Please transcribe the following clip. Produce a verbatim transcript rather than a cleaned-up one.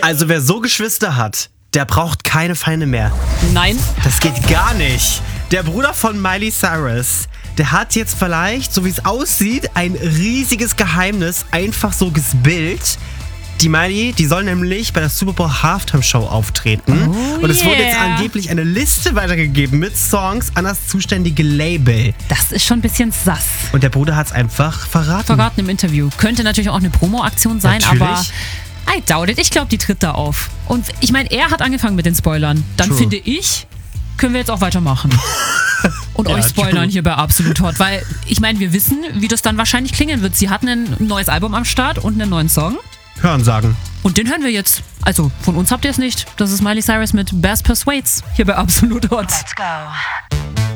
Also wer so Geschwister hat, der braucht keine Feinde mehr. Nein. Das geht gar nicht. Der Bruder von Miley Cyrus, der hat jetzt vielleicht, so wie es aussieht, ein riesiges Geheimnis einfach so gespielt. Die Miley, die soll nämlich bei der Super Bowl Halftime Show auftreten. Oh, und es yeah. wurde jetzt angeblich eine Liste weitergegeben mit Songs an das zuständige Label. Das ist schon ein bisschen sass. Und der Bruder hat es einfach verraten. Verraten im Interview. Könnte natürlich auch eine Promo-Aktion sein, Natürlich. aber I doubt it. Ich glaube, die tritt da auf. Und ich meine, er hat angefangen mit den Spoilern. Dann True. finde ich, können wir jetzt auch weitermachen. Und Ja, euch spoilern true. hier bei Absolut Hot. Weil ich meine, wir wissen, wie das dann wahrscheinlich klingen wird. Sie hatten ein neues Album am Start und einen neuen Song. Hören sagen. Und den hören wir jetzt. Also, von uns habt ihr es nicht. Das ist Miley Cyrus mit Bass Persuades hier bei Absolut Hot. Let's go.